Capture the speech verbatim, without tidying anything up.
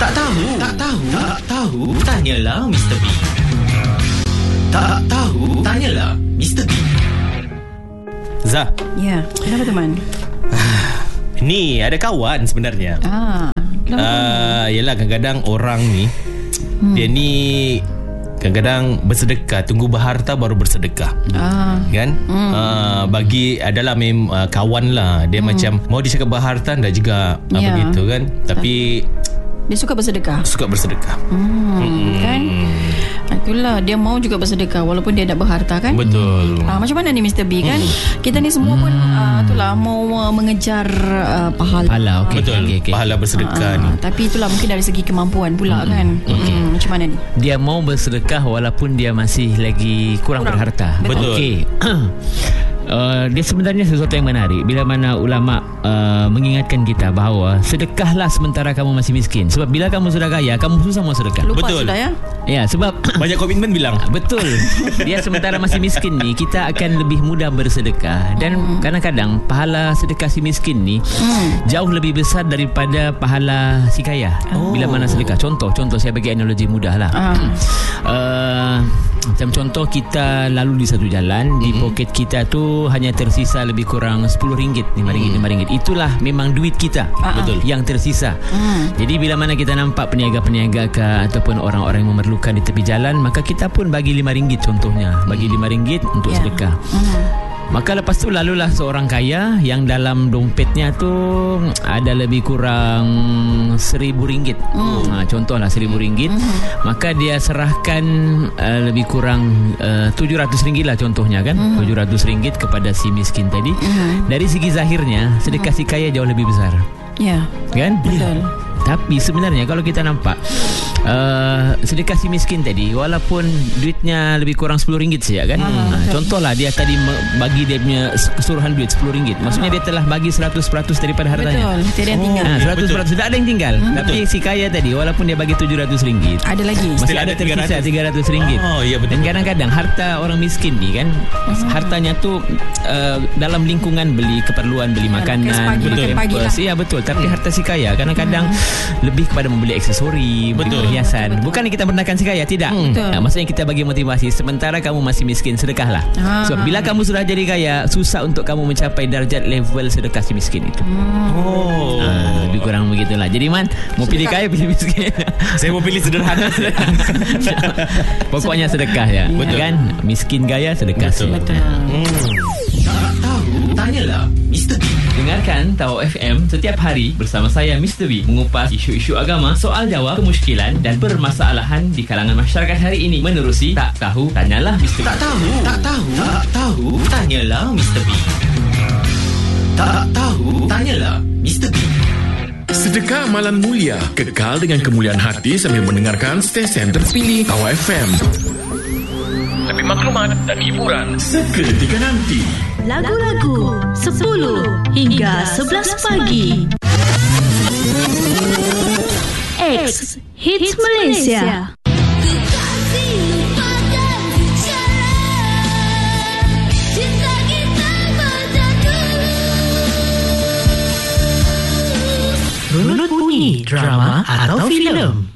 Tak tahu, tak tahu, tak tahu, tanyalah Mister B. Tak tahu, tanyalah Mister B. Zah. Ya, kenapa teman? Ni ada kawan sebenarnya. Ah, uh, Yelah kadang-kadang orang ni hmm. dia ni kadang-kadang bersedekah, tunggu berharta baru bersedekah. Ah. Kan? Hmm. Uh, bagi adalah mem uh, kawan lah. Dia hmm. macam mau dia cakap berharta dah juga yeah. uh, begitu kan. Tapi dia suka bersedekah. Suka bersedekah. Hmm, hmm. Kan? Itulah, dia mau juga bersedekah walaupun dia tak berharta kan. Betul. Ah, macam mana ni Mister B kan? Hmm. Kita ni semua pun hmm. uh, itulah mau uh, mengejar uh, pahala. Pahala, okay. Betul. Okay, okay. Pahala bersedekah uh, ni. Tapi itulah mungkin dari segi kemampuan pula hmm. kan. Okay. Hmm, macam mana ni? Dia mau bersedekah walaupun dia masih lagi kurang, kurang. berharta. Betul. Okey. Uh, dia sebenarnya sesuatu yang menarik bila mana ulama uh, mengingatkan kita bahawa sedekahlah sementara kamu masih miskin. Sebab bila kamu sudah kaya, kamu susah mau sedekah. Lupa betul. Sudah ya? Ya, sebab banyak komitmen bilang. Betul. Dia sementara masih miskin ni, kita akan lebih mudah bersedekah. Dan hmm. kadang-kadang pahala sedekah si miskin ni hmm. jauh lebih besar daripada pahala si kaya. Oh. Bila mana sedekah. Contoh, contoh saya bagi analogi mudah lah. Uh. Uh, macam contoh kita lalu di satu jalan, hmm. di poket kita tu hanya tersisa lebih kurang sepuluh ringgit, lima ringgit, lima ringgit. Itulah memang duit kita. Uh-huh. Betul. Yang tersisa. Hmm. Jadi bila mana kita nampak peniaga-peniaga ke ataupun orang-orang yang memerlukan di tepi jalan, maka kita pun bagi lima ringgit contohnya. Bagi lima ringgit untuk yeah. sedekah. Hmm. Maka lepas tu lalulah seorang kaya yang dalam dompetnya tu ada lebih kurang seribu ringgit. Mm. Ha, contohlah seribu ringgit. Mm-hmm. Maka dia serahkan uh, lebih kurang uh, tujuh ratus ringgit lah contohnya kan. Mm. tujuh ratus ringgit kepada si miskin tadi. Mm. Dari segi zahirnya sedekah si kaya jauh lebih besar. Ya. Yeah. Kan? Betul. Tapi sebenarnya kalau kita nampak uh, sedekah si miskin tadi walaupun duitnya lebih kurang sepuluh ringgit saja kan. Hmm, ha, contohlah dia tadi bagi dia punya keseluruhan duit sepuluh ringgit. Maksudnya dia telah bagi seratus peratus daripada hartanya. Betul. Tidak ada yang tinggal. Ha, seratus peratus tidak ada yang tinggal. Hmm, Tapi betul. Si kaya tadi walaupun dia bagi tujuh ratus ringgit, ada lagi. Masih ada tersisa tiga ratus ringgit. Oh, iya betul. Dan kadang-kadang harta orang miskin ni kan, hmm. hartanya tu uh, dalam lingkungan beli keperluan, beli makanan, beli pampers. Iya betul. Tapi harta si kaya kadang-kadang hmm. lebih kepada membeli aksesori, beli perhiasan. Bukan kita merendahkan si kaya, tidak. Hmm. Nah, maksudnya kita bagi motivasi. Sementara kamu masih miskin, sedekahlah. Ah. Sebab bila kamu sudah jadi kaya, susah untuk kamu mencapai darjat level sedekah si miskin itu. Hmm. Oh, ah, lebih kurang begitulah. Jadi Man, mau sedekah. Pilih kaya, pilih miskin. Saya mau pilih sederhana. Pokoknya sedekah ya. Betul. Kan? Miskin kaya sedekah. Betul. Betul. Hmm. Tak tahu, tanyalah Mister B. Dengarkan Tahu F M setiap hari bersama saya Mister B mengupas isu-isu agama, soal jawab, kemusykilan dan permasalahan di kalangan masyarakat hari ini menerusi Tak Tahu Tanyalah Mister B. Tak tahu, tak tahu, tak tahu, tanyalah Mister B. Tak tahu, tanyalah Mister B. Sedekah amalan mulia, kekal dengan kemuliaan hati sambil mendengarkan stesen terpilih Tahu F M. Lebih maklumat dan hiburan seketika nanti. Lagu-lagu sepuluh hingga sebelas pagi. X Hits Malaysia. Runut bunyi drama atau filem.